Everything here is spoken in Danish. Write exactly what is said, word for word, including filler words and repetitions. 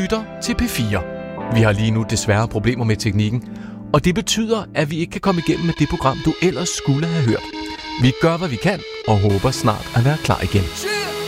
lytter til P fire. Vi har lige nu desværre problemer med teknikken, og det betyder, at vi ikke kan komme igennem med det program, du ellers skulle have hørt. Vi gør, hvad vi kan, og håber snart at være klar igen.